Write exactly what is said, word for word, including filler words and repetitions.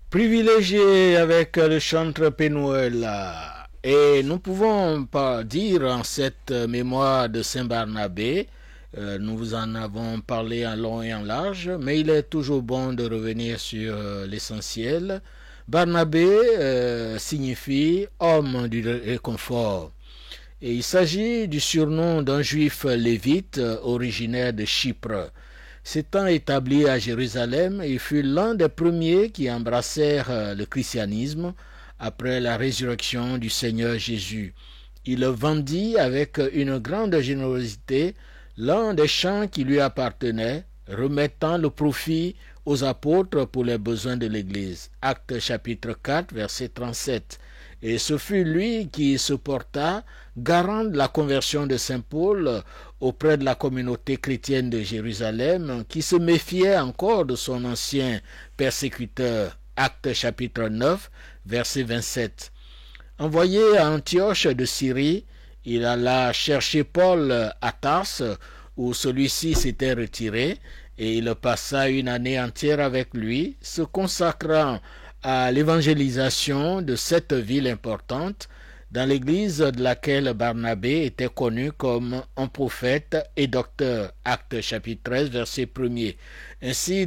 Privilégié avec le chantre Pénuel. Et nous pouvons pas dire en cette mémoire de Saint Barnabé, euh, nous vous en avons parlé en long et en large, mais il est toujours bon de revenir sur euh, l'essentiel. Barnabé euh, signifie homme du réconfort. Et il s'agit du surnom d'un juif lévite euh, originaire de Chypre. S'étant établi à Jérusalem, il fut l'un des premiers qui embrassèrent euh, le christianisme après la résurrection du Seigneur Jésus. Il vendit avec une grande générosité l'un des champs qui lui appartenait, remettant le profit aux apôtres pour les besoins de l'Église. Actes chapitre quatre, verset trente-sept. Et ce fut lui qui se porta garant de la conversion de Saint Paul auprès de la communauté chrétienne de Jérusalem, qui se méfiait encore de son ancien persécuteur. Actes chapitre neuf, verset vingt-sept. Envoyé à Antioche de Syrie, il alla chercher Paul à Tarse, où celui-ci s'était retiré, et il passa une année entière avec lui, se consacrant à l'évangélisation de cette ville importante, dans l'église de laquelle Barnabé était connu comme un prophète et docteur. Actes chapitre treize, verset premier. Ainsi,